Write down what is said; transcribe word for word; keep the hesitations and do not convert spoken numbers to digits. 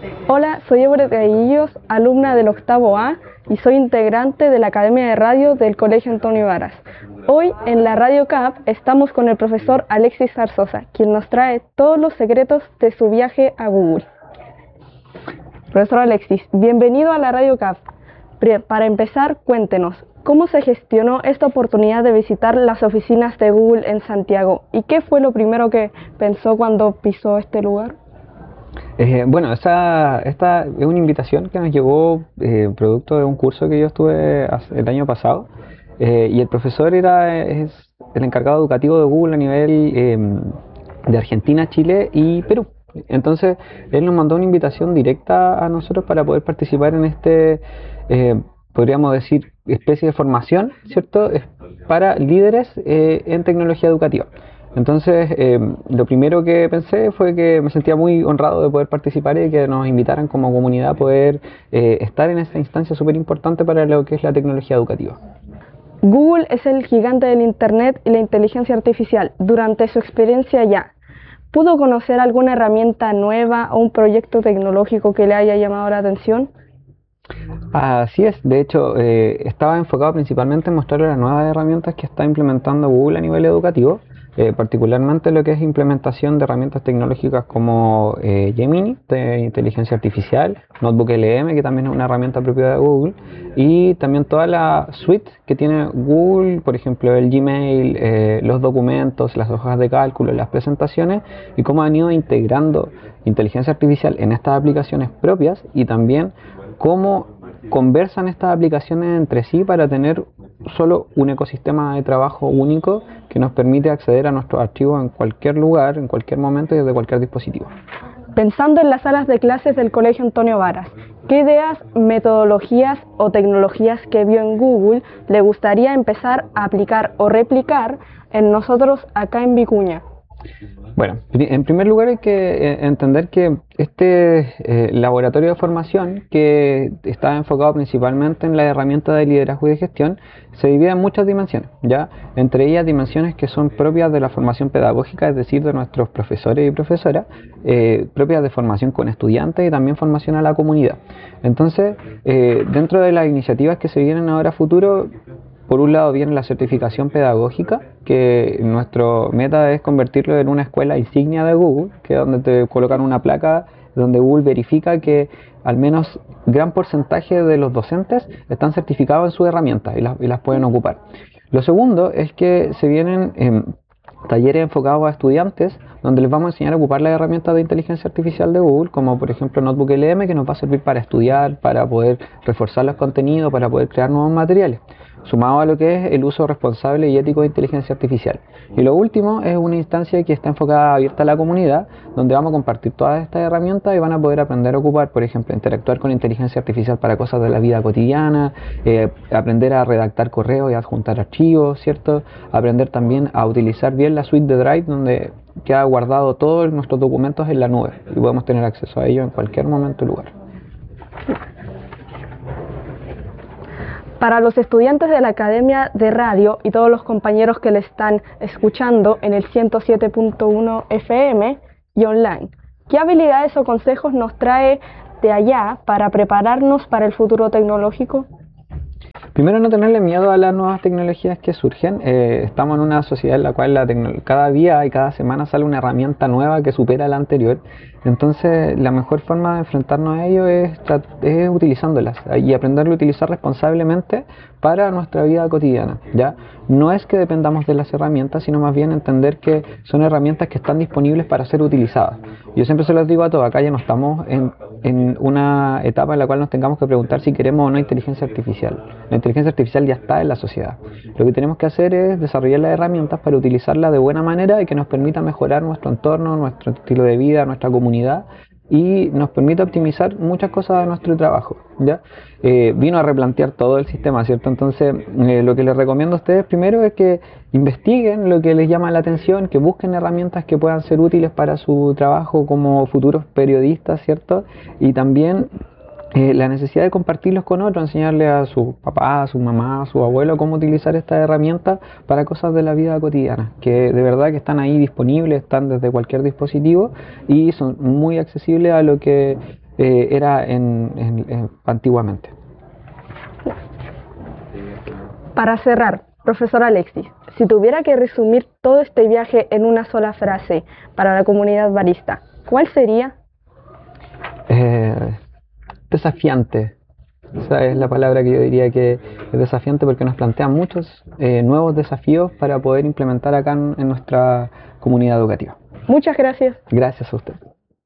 Hola, soy Ebre Gaillos, alumna del octavo A y soy integrante de la Academia de Radio del Colegio Antonio Varas. Hoy en la Radio C A P estamos con el profesor Alexis Zarzosa, quien nos trae todos los secretos de su viaje a Google. Profesor Alexis, bienvenido a la Radio C A P. Para empezar, cuéntenos, ¿cómo se gestionó esta oportunidad de visitar las oficinas de Google en Santiago? ¿Y qué fue lo primero que pensó cuando pisó este lugar? Eh, bueno, esta, esta es una invitación que nos llegó eh, producto de un curso que yo estuve el año pasado eh, y el profesor era es el encargado educativo de Google a nivel eh, de Argentina, Chile y Perú. Entonces él nos mandó una invitación directa a nosotros para poder participar en este, eh, podríamos decir, especie de formación, ¿cierto? Es para líderes eh, en tecnología educativa. Entonces, eh, lo primero que pensé fue que me sentía muy honrado de poder participar y que nos invitaran como comunidad a poder eh, estar en esta instancia súper importante para lo que es la tecnología educativa. Google es el gigante del Internet y la inteligencia artificial. Durante su experiencia allá, ¿pudo conocer alguna herramienta nueva o un proyecto tecnológico que le haya llamado la atención? Así es, de hecho, eh, estaba enfocado principalmente en mostrarle las nuevas herramientas que está implementando Google a nivel educativo. Eh, particularmente lo que es implementación de herramientas tecnológicas como eh, Gemini de inteligencia artificial, Notebook L M que también es una herramienta propia de Google y también toda la suite que tiene Google, por ejemplo el Gmail, eh, los documentos, las hojas de cálculo, las presentaciones y cómo han ido integrando inteligencia artificial en estas aplicaciones propias y también cómo conversan estas aplicaciones entre sí para tener solo un ecosistema de trabajo único que nos permite acceder a nuestros archivos en cualquier lugar, en cualquier momento y desde cualquier dispositivo. Pensando en las salas de clases del Colegio Antonio Varas, ¿qué ideas, metodologías o tecnologías que vio en Google le gustaría empezar a aplicar o replicar en nosotros acá en Vicuña? Bueno, en primer lugar hay que entender que este eh, laboratorio de formación, que está enfocado principalmente en la herramienta de liderazgo y de gestión, se divide en muchas dimensiones, ¿ya? Entre ellas dimensiones que son propias de la formación pedagógica, es decir, de nuestros profesores y profesoras, eh, propias de formación con estudiantes y también formación a la comunidad. Entonces, eh, dentro de las iniciativas que se vienen ahora a futuro, por un lado viene la certificación pedagógica, que nuestro meta es convertirlo en una escuela insignia de Google, que es donde te colocan una placa donde Google verifica que al menos gran porcentaje de los docentes están certificados en sus herramientas y las, y las pueden ocupar. Lo segundo es que se vienen eh, talleres enfocados a estudiantes donde les vamos a enseñar a ocupar las herramientas de inteligencia artificial de Google, como por ejemplo Notebook L M, que nos va a servir para estudiar, para poder reforzar los contenidos, para poder crear nuevos materiales, sumado a lo que es el uso responsable y ético de inteligencia artificial. Y lo último es una instancia que está enfocada abierta a la comunidad, donde vamos a compartir todas estas herramientas y van a poder aprender a ocupar, por ejemplo, interactuar con inteligencia artificial para cosas de la vida cotidiana, eh, aprender a redactar correos y adjuntar archivos, ¿cierto? Aprender también a utilizar bien la suite de Drive, donde queda guardado todos nuestros documentos en la nube y podemos tener acceso a ello en cualquier momento y lugar. Para los estudiantes de la Academia de Radio y todos los compañeros que le están escuchando en el ciento siete punto uno F M y online, ¿qué habilidades o consejos nos trae de allá para prepararnos para el futuro tecnológico? Primero, no tenerle miedo a las nuevas tecnologías que surgen. Eh, estamos en una sociedad en la cual la cada día y cada semana sale una herramienta nueva que supera la anterior. Entonces, la mejor forma de enfrentarnos a ello es, es utilizándolas y aprenderlo a utilizar responsablemente para nuestra vida cotidiana, ¿ya? No es que dependamos de las herramientas, sino más bien entender que son herramientas que están disponibles para ser utilizadas. Yo siempre se los digo a todos, acá ya no estamos en, en una etapa en la cual nos tengamos que preguntar si queremos o no inteligencia artificial. La inteligencia artificial ya está en la sociedad. Lo que tenemos que hacer es desarrollar las herramientas para utilizarla de buena manera y que nos permita mejorar nuestro entorno, nuestro estilo de vida, nuestra comunidad y nos permite optimizar muchas cosas de nuestro trabajo, ¿ya? Eh, vino a replantear todo el sistema, ¿cierto? Entonces, eh, lo que les recomiendo a ustedes primero es que investiguen lo que les llama la atención, que busquen herramientas que puedan ser útiles para su trabajo como futuros periodistas, ¿cierto? Y también eh, la necesidad de compartirlos con otros, enseñarle a sus papás, a su mamá, a su abuelo cómo utilizar estas herramientas para cosas de la vida cotidiana, que de verdad que están ahí disponibles, están desde cualquier dispositivo y son muy accesibles a lo que eh, era en, en, en, antiguamente. Para cerrar, profesor Alexis, si tuviera que resumir todo este viaje en una sola frase para la comunidad barista, ¿cuál sería? Eh, desafiante. Esa es la palabra que yo diría que es desafiante, porque nos plantea muchos eh, nuevos desafíos para poder implementar acá en, en nuestra comunidad educativa. Muchas gracias. Gracias a usted.